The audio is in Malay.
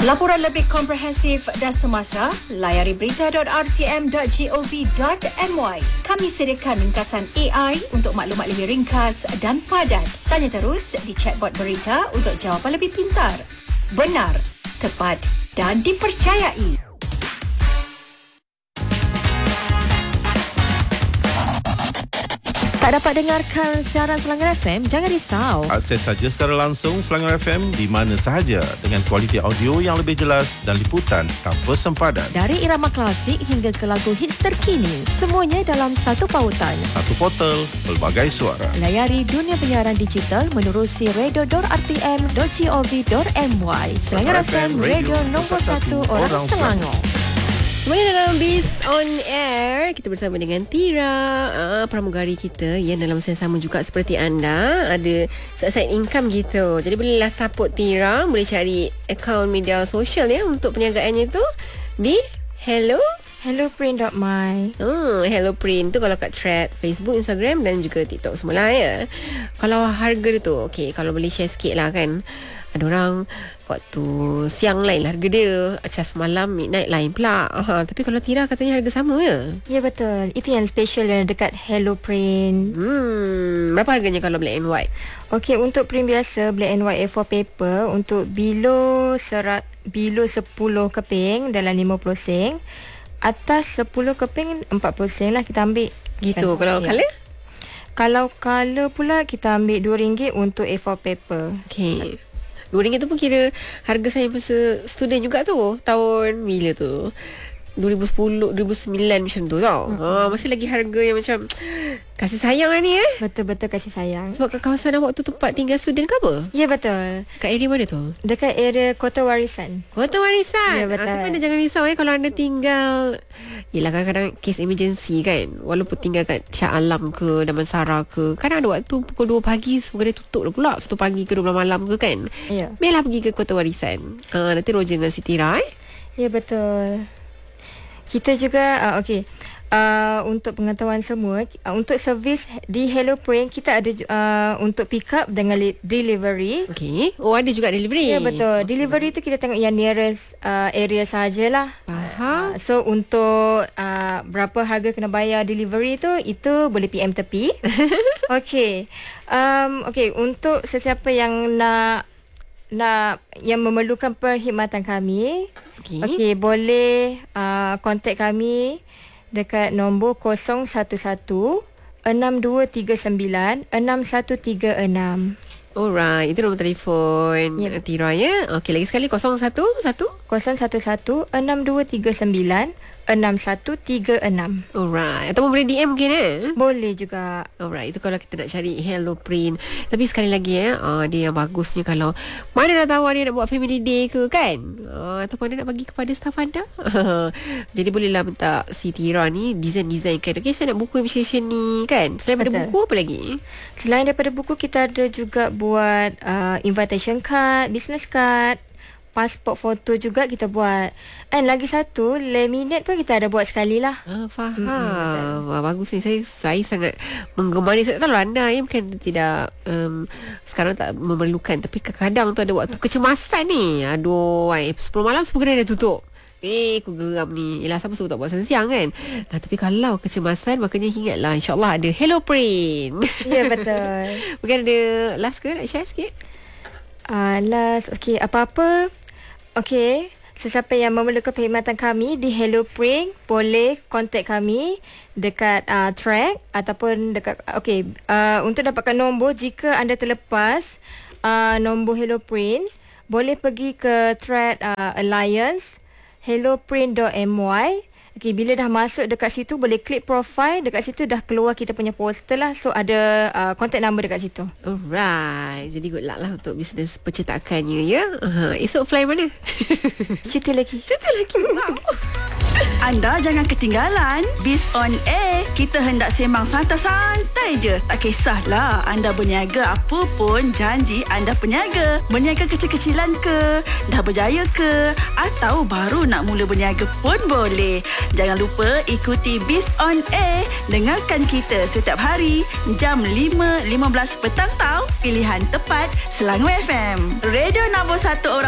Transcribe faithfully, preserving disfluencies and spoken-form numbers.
Laporan lebih komprehensif dan semasa, layari berita dot r t m dot gov dot m y. Kami sediakan ringkasan A I untuk maklumat lebih ringkas dan padat. Tanya terus di chatbot berita untuk jawapan lebih pintar, benar, tepat dan dipercayai. Tak dapat dengarkan siaran Selangor F M? Jangan risau. Akses saja secara langsung Selangor F M di mana sahaja dengan kualiti audio yang lebih jelas dan liputan tanpa sempadan. Dari irama klasik hingga ke lagu hits terkini, semuanya dalam satu pautan. Satu portal, pelbagai suara. Layari dunia penyiaran digital menerusi radio dot r t m dot gov dot m y. Selangor F M, radio nombor satu orang, orang Selangor. Kembali dalam Biz On Air, kita bersama dengan Tira, uh, pramugari kita yang dalam masa yang sama juga seperti anda, ada side income gitu. Jadi bolehlah support Tira, boleh cari akaun media sosial ya untuk perniagaannya tu di Hello helloprint dot my. Hmm, Helloprint tu kalau kat thread Facebook, Instagram dan juga TikTok semula ya. Kalau harga dia tu, okey, kalau boleh share sikit lah kan. Ada orang waktu siang lain lah harga dia, cas malam midnight lain pula. Aha, tapi kalau Tira katanya harga sama ya? Ya betul. Itu yang special yang dekat Helloprint. Hmm, berapa harganya kalau black and white? Okey, untuk print biasa black and white A four paper untuk below serat below sepuluh keping dalam lima puluh sen. Atas sepuluh keping empat puluh sen lah kita ambil. Gitu. Kan? Kalau Ya. colour? Kalau colour pula kita ambil dua ringgit untuk A four paper. Okey. dua ringgit tu pun kira harga saya masa student juga tu. Tahun bila tu? dua ribu sepuluh, dua ribu sembilan macam tu tau. Hmm. Ha, masih lagi harga yang macam kasih sayang lah ni eh. Betul-betul kasih sayang. Sebab kat kawasan awak tu tempat tinggal student ke apa? Ya betul. Kat area mana tu? Dekat area Kota Warisan. Kota Warisan. Ya, betul. Ah, tapi anda jangan risau eh kalau anda tinggal, yelah kadang-kadang kes emergency kan, walaupun tinggal kat Shah Alam ke Damansara ke, kadang ada waktu pukul dua pagi sebab dia tutup dah pula satu pagi ke dua belas malam ke kan. Ya. Biarlah pergi ke Kota Warisan. Ah, nanti Roger dengan Siti Tira eh. Ya betul. Kita juga uh, okey. Uh, untuk pengetahuan semua, uh, untuk servis di Helloprint kita ada uh, untuk pick up dengan li- delivery. Okey. Oh, ada juga delivery. Ya betul. Delivery tu kita tengok yang nearest uh, area sahajalah. Faham. Uh, so untuk uh, berapa harga kena bayar delivery tu, itu boleh P M tepi. Okey. Um okey, untuk sesiapa yang nak nak yang memerlukan perkhidmatan kami, Okey. okey, boleh uh, contact kami dekat nombor kosong satu satu enam dua tiga sembilan enam satu tiga enam. Alright, itu nombor telefon Yep. Tira ya. Okey, lagi sekali kosong satu satu kosong satu satu enam dua tiga sembilan enam satu tiga enam. Alright. Atau boleh D M mungkin eh. Boleh juga. Alright, itu kalau kita nak cari Helloprint. Tapi sekali lagi eh, uh, dia yang bagusnya kalau mana dah tahu dia nak buat family day ke kan, uh, ataupun dia nak bagi kepada staff anda. Jadi bolehlah minta si Tira ni design-design kan. Okay, saya nak buku macam ni kan. Selain daripada Betul. buku apa lagi? Selain daripada buku, kita ada juga buat uh, invitation card, business card, pasport foto juga kita buat. And lagi satu, laminate pun kita ada buat sekali lah. Ah, faham. Mm-hmm. Wah, bagus ni. Saya saya sangat menggemari. Saya tak tahu anda ya, bukan tidak um, sekarang tak memerlukan, tapi kadang-kadang tu ada waktu kecemasan ni. Aduh, ay, sepuluh malam sepuluh kedai dah tutup. Eh, aku geram ni. Yelah, siapa suruh tak buat siang kan. Ah, tapi kalau kecemasan, makanya ingatlah InsyaAllah ada Helloprint. Ya, betul. Mungkin ada last ke nak share sikit? Uh, last, okay, apa-apa. Okay, sesiapa yang memerlukan perkhidmatan kami di Helloprint, boleh contact kami dekat uh, track ataupun dekat, okay, uh, untuk dapatkan nombor, jika anda terlepas uh, nombor Helloprint, boleh pergi ke thread uh, Alliance helloprint dot m y. Okay, bila dah masuk dekat situ, boleh klik profile. Dekat situ dah keluar kita punya poster lah. So ada uh, contact number dekat situ. Alright. Jadi good luck lah untuk bisnes percetakannya ya. Uh, esok fly mana? Cuti lagi. Cuti lagi. Wow. Anda jangan ketinggalan Biz On Air. Kita hendak sembang santai-santai je. Tak kisahlah anda berniaga apa pun, janji anda peniaga. Berniaga kecil-kecilan ke, dah berjaya ke, atau baru nak mula berniaga pun boleh. Jangan lupa ikuti Biz On Air. Dengarkan kita setiap hari jam lima lima belas petang tau. Pilihan tepat Selangor F M. Radio nombor satu orang